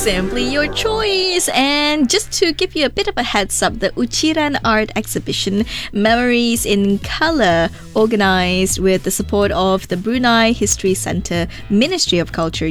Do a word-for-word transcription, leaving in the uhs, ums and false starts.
Simply your choice. And just to give you a bit of a heads up, the Uchiran Art Exhibition, Memories in Color, organized with the support of the Brunei History Centre, Ministry of Culture,